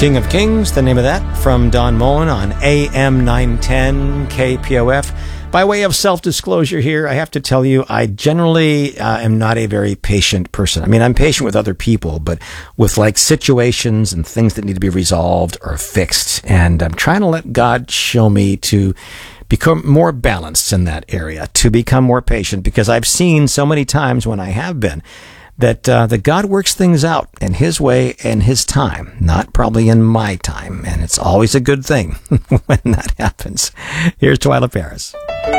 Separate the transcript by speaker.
Speaker 1: King of Kings, the name of that, from Don Mullen on AM 910 KPOF. By way of self-disclosure here, I have to tell you, I generally am not a very patient person. I mean, I'm patient with other people, but with like situations and things that need to be resolved or fixed. And I'm trying to let God show me to become more balanced in that area, to become more patient, because I've seen so many times when I have been that God works things out in His way and His time, not probably in my time. And it's always a good thing when that happens. Here's Twila Paris.